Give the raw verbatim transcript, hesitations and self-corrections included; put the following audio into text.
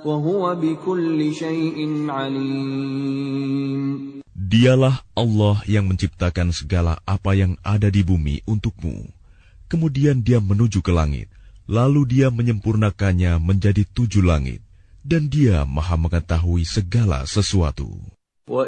وهو بكل شيء عليم. Dialah Allah yang menciptakan segala apa yang ada di bumi untukmu. Kemudian dia menuju ke langit, lalu dia menyempurnakannya menjadi tujuh langit, dan dia maha mengetahui segala sesuatu.